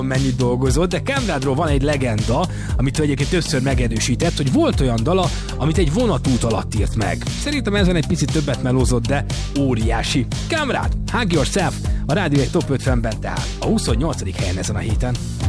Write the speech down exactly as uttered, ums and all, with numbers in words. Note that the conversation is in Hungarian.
mennyit dolgozott, de Kamrádról van egy legenda, amit egyébként többször megerősített, hogy volt olyan dala, amit egy vonatút alatt írt meg. Szerintem ezen egy picit többet melózott, de óriási. Kamrád, Hug Yourself, a Rádió egy Top ötvenben, tehát a huszonnyolcadik helyen ezen a héten.